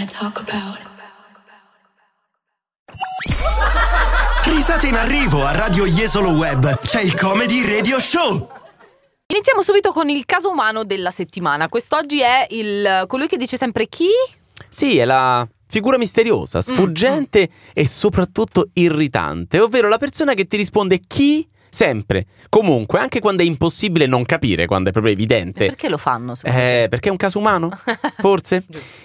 talk about. Risate in arrivo a Radio Jesolo Web. C'è il Comedy Radio Show. Iniziamo subito con il caso umano della settimana. Quest'oggi è colui che dice sempre chi? Sì, è la figura misteriosa, sfuggente e soprattutto irritante, ovvero la persona che ti risponde chi? Sempre, comunque, anche quando è impossibile non capire, quando è proprio evidente. Perché lo fanno? Perché è un caso umano, forse?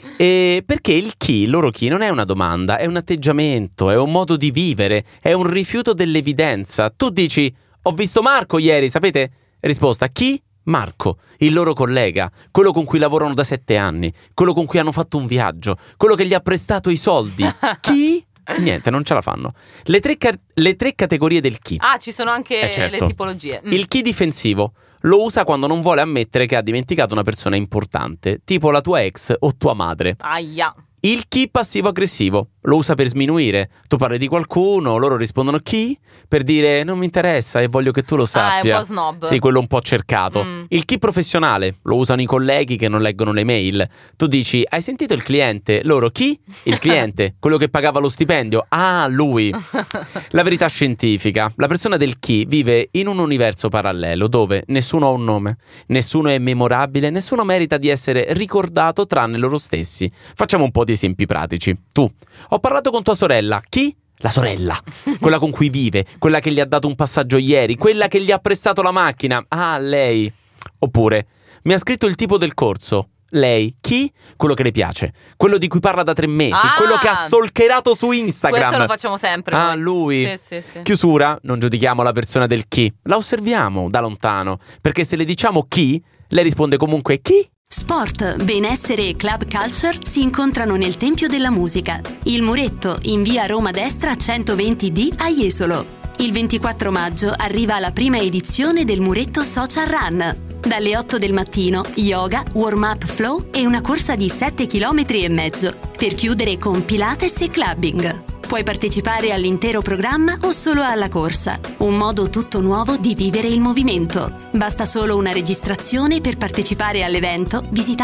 Perché il loro chi non è una domanda, è un atteggiamento, è un modo di vivere, è un rifiuto dell'evidenza. Tu dici, ho visto Marco ieri, sapete? Risposta, chi? Marco, il loro collega, quello con cui lavorano da 7 anni, quello con cui hanno fatto un viaggio, quello che gli ha prestato i soldi. Chi? Niente, non ce la fanno. Le tre categorie del chi. Ah, ci sono anche certo. le tipologie. Il chi difensivo lo usa quando non vuole ammettere che ha dimenticato una persona importante, tipo la tua ex o tua madre. Aia. Il chi passivo-aggressivo lo usa per sminuire. Tu parli di qualcuno, loro rispondono chi? Per dire non mi interessa e voglio che tu lo sappia. È un po' snob. Sì, quello un po' cercato. Il chi professionale lo usano i colleghi che non leggono le mail. Tu dici, hai sentito il cliente? Loro chi? Il cliente, quello che pagava lo stipendio. Ah, lui. La verità scientifica. La persona del chi vive in un universo parallelo dove nessuno ha un nome, nessuno è memorabile, nessuno merita di essere ricordato tranne loro stessi. Facciamo un po' di esempi pratici. Tu, ho parlato con tua sorella. Chi? La sorella, quella con cui vive, quella che gli ha dato un passaggio ieri, quella che gli ha prestato la macchina. Ah, lei. Oppure, mi ha scritto il tipo del corso. Lei, chi? Quello che le piace, quello di cui parla da 3 mesi, quello che ha stalkerato su Instagram. Questo lo facciamo sempre. Ah, lui. Sì. Chiusura, non giudichiamo la persona del chi, la osserviamo da lontano, perché se le diciamo chi, lei risponde comunque chi? Sport, benessere e club culture si incontrano nel Tempio della Musica. Il Muretto, in via Roma Destra 120D a Jesolo. Il 24 maggio arriva la prima edizione del Muretto Social Run. Dalle 8 del mattino, yoga, warm-up flow e una corsa di 7,5 km, per chiudere con Pilates e clubbing. Puoi partecipare all'intero programma o solo alla corsa. Un modo tutto nuovo di vivere il movimento. Basta solo una registrazione per partecipare all'evento visitando